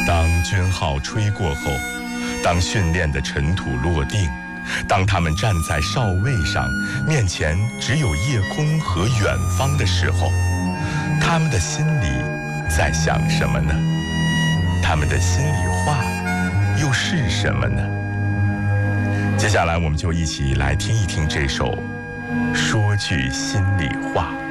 当军号吹过后，当训练的尘土落定，当他们站在哨位上，面前只有夜空和远方的时候，他们的心里在想什么呢？他们的心里话又是什么呢？接下来我们就一起来听一听这首《说句心里话》。